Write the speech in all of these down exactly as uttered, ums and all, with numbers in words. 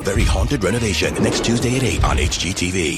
Very haunted renovation. Next Tuesday at eight on H G T V.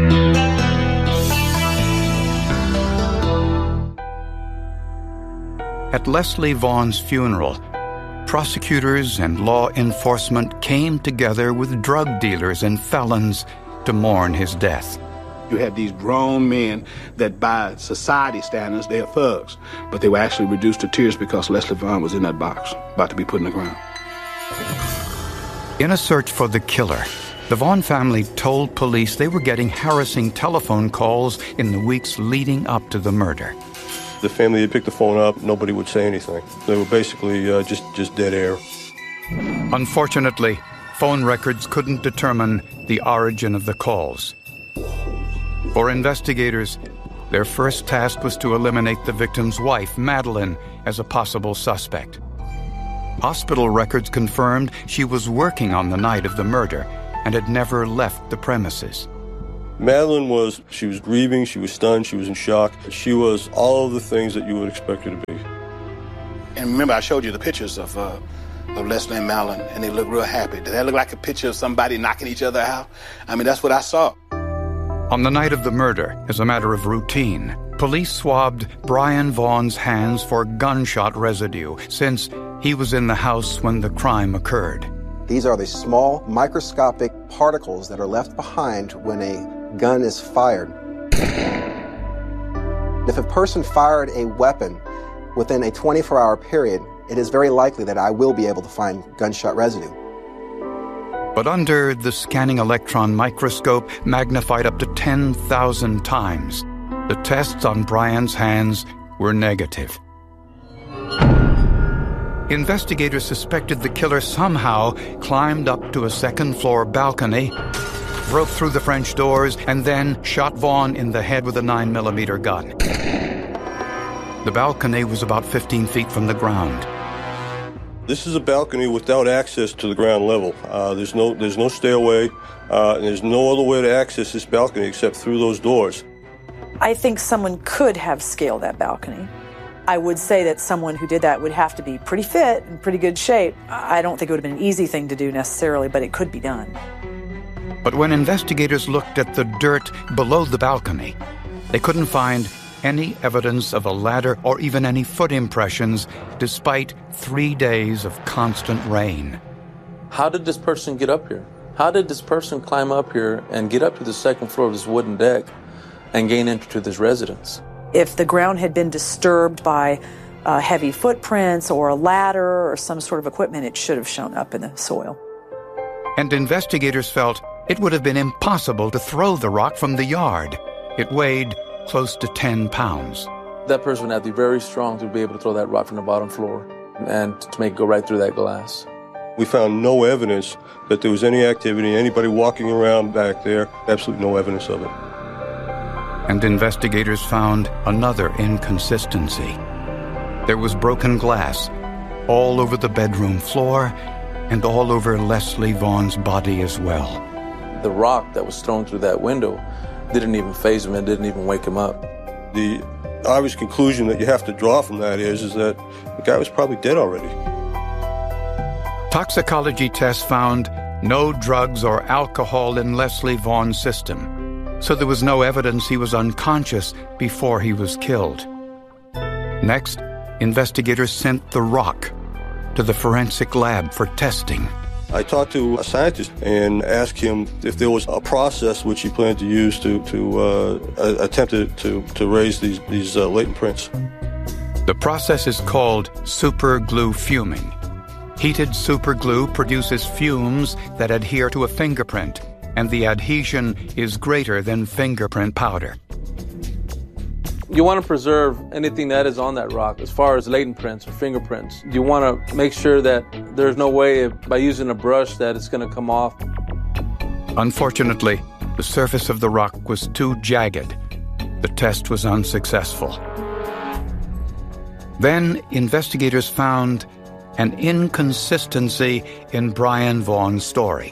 At Leslie Vaughn's funeral, prosecutors and law enforcement came together with drug dealers and felons to mourn his death. You had these grown men that by society standards, they're thugs. But they were actually reduced to tears because Leslie Vaughn was in that box, about to be put in the ground. In a search for the killer, the Vaughn family told police they were getting harassing telephone calls in the weeks leading up to the murder. The family had picked the phone up, nobody would say anything. They were basically uh, just, just dead air. Unfortunately, phone records couldn't determine the origin of the calls. For investigators, their first task was to eliminate the victim's wife, Madeline, as a possible suspect. Hospital records confirmed she was working on the night of the murder and had never left the premises. Madeline was, she was grieving, she was stunned, she was in shock. She was all of the things that you would expect her to be. And remember, I showed you the pictures of, uh, of Leslie and Madeline, and they look real happy. Did that look like a picture of somebody knocking each other out? I mean, that's what I saw. On the night of the murder, as a matter of routine, police swabbed Brian Vaughn's hands for gunshot residue, since he was in the house when the crime occurred. These are the small, microscopic particles that are left behind when a gun is fired. If a person fired a weapon within a twenty-four hour period, it is very likely that I will be able to find gunshot residue. But under the scanning electron microscope, magnified up to ten thousand times, the tests on Brian's hands were negative. Investigators suspected the killer somehow climbed up to a second-floor balcony, broke through the French doors, and then shot Vaughn in the head with a nine millimeter gun. The balcony was about fifteen feet from the ground. This is a balcony without access to the ground level. Uh, there's no there's no stairway, uh, and there's no other way to access this balcony except through those doors. I think someone could have scaled that balcony. I would say that someone who did that would have to be pretty fit and pretty good shape. I don't think it would have been an easy thing to do necessarily, but it could be done. But when investigators looked at the dirt below the balcony, they couldn't find any evidence of a ladder or even any foot impressions, despite three days of constant rain. How did this person get up here? How did this person climb up here and get up to the second floor of this wooden deck and gain entry to this residence? If the ground had been disturbed by uh, heavy footprints or a ladder or some sort of equipment, it should have shown up in the soil. And investigators felt it would have been impossible to throw the rock from the yard. It weighed close to ten pounds. That person would have to be very strong to be able to throw that rock from the bottom floor and to make it go right through that glass. We found no evidence that there was any activity, anybody walking around back there, absolutely no evidence of it. And investigators found another inconsistency. There was broken glass all over the bedroom floor and all over Leslie Vaughn's body as well. The rock that was thrown through that window didn't even faze him and didn't even wake him up. The obvious conclusion that you have to draw from that is, is that the guy was probably dead already. Toxicology tests found no drugs or alcohol in Leslie Vaughn's system, so there was no evidence he was unconscious before he was killed. Next, investigators sent the rock to the forensic lab for testing. I talked to a scientist and asked him if there was a process which he planned to use to, to uh, attempt to, to, to raise these, these uh, latent prints. The process is called superglue fuming. Heated superglue produces fumes that adhere to a fingerprint, and the adhesion is greater than fingerprint powder. You want to preserve anything that is on that rock as far as latent prints or fingerprints. You want to make sure that there's no way of, by using a brush that it's going to come off. Unfortunately, the surface of the rock was too jagged. The test was unsuccessful. Then investigators found an inconsistency in Brian Vaughn's story.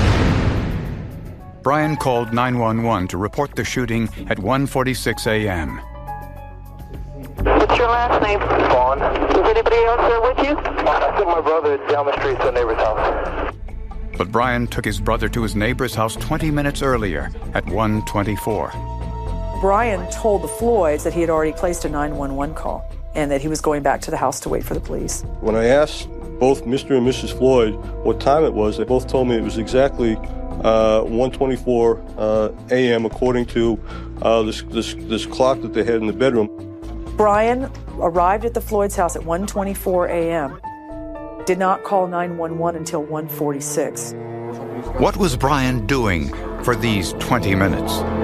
Brian called nine one one to report the shooting at one forty-six a.m. What's your last name? Vaughn. Is anybody else there with you? I took my brother down the street to the neighbor's house. But Brian took his brother to his neighbor's house twenty minutes earlier at one twenty-four. Brian told the Floyds that he had already placed a nine one one call and that he was going back to the house to wait for the police. When I asked both Mister and Missus Floyd what time it was, they both told me it was exactly uh, one twenty-four uh, a m according to uh, this, this, this clock that they had in the bedroom. Brian arrived at the Floyd's house at one twenty-four a m Did not call nine one one until one forty-six. What was Brian doing for these twenty minutes?